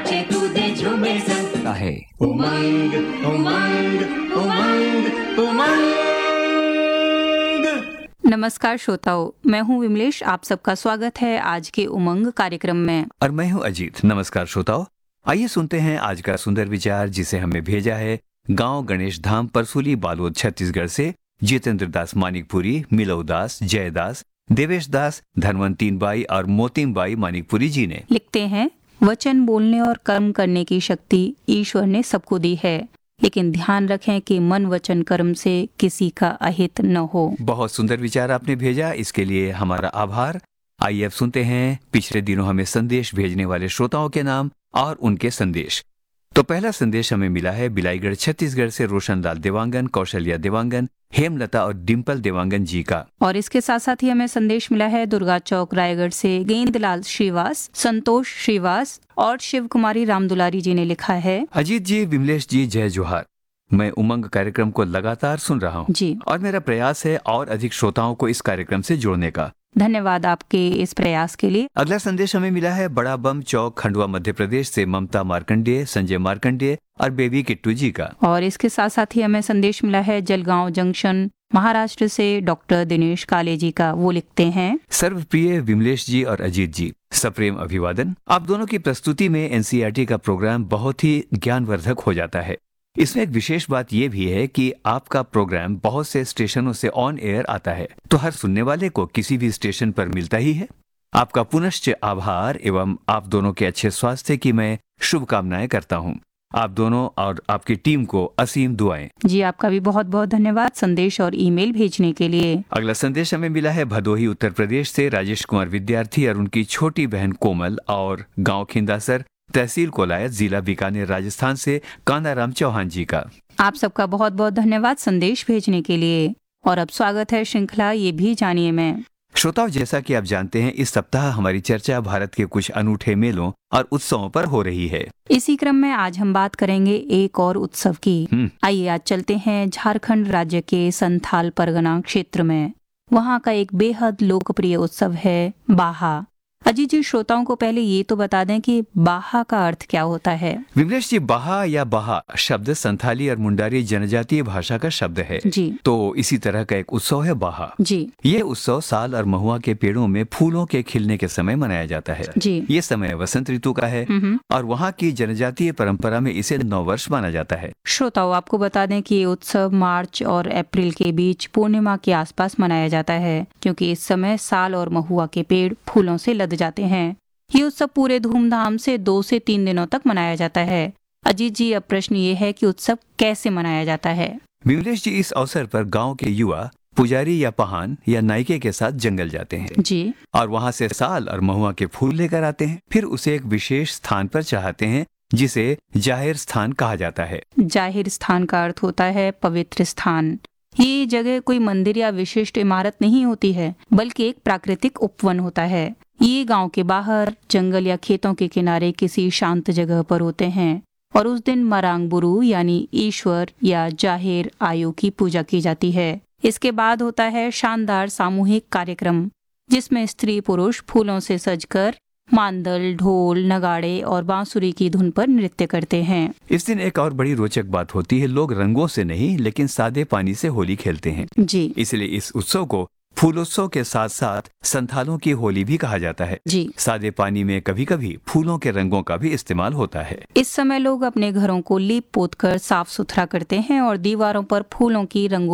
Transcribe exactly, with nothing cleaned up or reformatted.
नाचे कूदे झूमे संग है उमंग उमंग उमंग उमंग। नमस्कार श्रोताओं, मैं हूं विमलेश। आप सबका स्वागत है आज के उमंग कार्यक्रम में। और मैं हूं अजीत। नमस्कार श्रोताओं, आइए सुनते हैं आज का सुंदर विचार जिसे हमें भेजा है गांव गणेश धाम परसूली बालोद छत्तीसगढ़ से जितेंद्र दास मानिकपुरी, मिलव दास, जयदास, देवेश दास, धनवंतीन बाई और मोतीम बाई मानिकपुरी जी ने। लिखते हैं, वचन बोलने और कर्म करने की शक्ति ईश्वर ने सबको दी है, लेकिन ध्यान रखें कि मन वचन कर्म से किसी का अहित न हो। बहुत सुंदर विचार आपने भेजा, इसके लिए हमारा आभार। आइए अब सुनते हैं पिछले दिनों हमें संदेश भेजने वाले श्रोताओं के नाम और उनके संदेश। तो पहला संदेश हमें मिला है बिलाईगढ़ छत्तीसगढ़ से रोशनलाल देवांगन, कौशल्या देवांगन, हेमलता और डिम्पल देवांगन जी का। और इसके साथ साथ ही हमें संदेश मिला है दुर्गा चौक रायगढ़ से गेंदलाल श्रीवास, संतोष श्रीवास और शिव कुमारी रामदुलारी जी ने लिखा है। अजीत जी, विमलेश जी, जय जोहार। मैं उमंग कार्यक्रम को लगातार सुन रहा हूँ जी, और मेरा प्रयास है और अधिक श्रोताओं को इस कार्यक्रम से जोड़ने का। धन्यवाद आपके इस प्रयास के लिए। अगला संदेश हमें मिला है बड़ा बम चौक खंडवा मध्य प्रदेश से ममता मार्कंडेय, संजय मार्कंडेय और बेबी किट्टू जी का। और इसके साथ साथ ही हमें संदेश मिला है जलगांव जंक्शन महाराष्ट्र से डॉक्टर दिनेश काले जी का। वो लिखते हैं, सर्वप्रिय विमलेश जी और अजीत जी, सप्रेम अभिवादन। आप दोनों की प्रस्तुति में एनसीईआरटी का प्रोग्राम बहुत ही ज्ञानवर्धक हो जाता है। इसमें एक विशेष बात यह भी है कि आपका प्रोग्राम बहुत से स्टेशनों से ऑन एयर आता है, तो हर सुनने वाले को किसी भी स्टेशन पर मिलता ही है। आपका पुनश्च आभार एवं आप दोनों के अच्छे स्वास्थ्य की मैं शुभकामनाएं करता हूं। आप दोनों और आपकी टीम को असीम दुआएं। जी, आपका भी बहुत बहुत धन्यवाद संदेश और ईमेल भेजने के लिए। अगला संदेश हमें मिला है भदोही उत्तर प्रदेश से राजेश कुमार विद्यार्थी और उनकी छोटी बहन कोमल और गाँव खिंदासर तहसील कोलायत जिला बीकानेर राजस्थान से कांदाराम चौहान जी का। आप सबका बहुत बहुत धन्यवाद संदेश भेजने के लिए। और अब स्वागत है श्रृंखला ये भी जानिए में। श्रोताओं, जैसा कि आप जानते हैं, इस सप्ताह हमारी चर्चा भारत के कुछ अनूठे मेलों और उत्सवों पर हो रही है। इसी क्रम में आज हम बात करेंगे एक और उत्सव की। आइए आज चलते हैं झारखंड राज्य के संथाल परगना क्षेत्र में। वहाँ का एक बेहद लोकप्रिय उत्सव है बाहा। अजीत जी, श्रोताओं को पहले ये तो बता दें कि बाहा का अर्थ क्या होता है। विमलेश जी, बाहा या बाहा शब्द संथाली और मुंडारी जनजातीय भाषा का शब्द है जी। तो इसी तरह का एक उत्सव है बाहा जी। ये उत्सव साल और महुआ के पेड़ों में फूलों के खिलने के समय मनाया जाता है जी। ये समय वसंत ऋतु का है और वहाँ की जनजातीय परंपरा में इसे नौ वर्ष माना जाता है। श्रोताओं, आपको बता दें कि ये उत्सव मार्च और अप्रैल के बीच पूर्णिमा के आसपास मनाया जाता है, क्योंकि इस समय साल और महुआ के पेड़ फूलों से लद जाते हैं। ये उत्सव पूरे धूमधाम से दो से तीन दिनों तक मनाया जाता है। अजीत जी, अब प्रश्न ये है कि उत्सव कैसे मनाया जाता है। विमलेश जी, इस अवसर पर गांव के युवा पुजारी या पहान या नायके के साथ जंगल जाते हैं जी और वहां से साल और महुआ के फूल लेकर आते हैं। फिर उसे एक विशेष स्थान पर चढ़ाते हैं जिसे जाहिर स्थान कहा जाता है। जाहिर स्थान का अर्थ होता है पवित्र स्थान। ये जगह कोई मंदिर या विशिष्ट इमारत नहीं होती है, बल्कि एक प्राकृतिक उपवन होता है। ये गांव के बाहर जंगल या खेतों के किनारे किसी शांत जगह पर होते हैं और उस दिन मरांगबुरु यानी ईश्वर या जाहिर आयु की पूजा की जाती है। इसके बाद होता है शानदार सामूहिक कार्यक्रम, जिसमें स्त्री पुरुष फूलों से सजकर मांदल, ढोल, नगाड़े और बांसुरी की धुन पर नृत्य करते हैं। इस दिन एक और बड़ी रोचक बात होती है, लोग रंगों से नहीं लेकिन सादे पानी से होली खेलते हैं जी। इसलिए इस उत्सव को फूलोत्सव के साथ साथ संथालों की होली भी कहा जाता है जी। सादे पानी में कभी कभी फूलों के रंगों का भी इस्तेमाल होता है। इस समय लोग अपने घरों को लीप पोत कर साफ सुथरा करते हैं और दीवारों पर फूलों की रंगों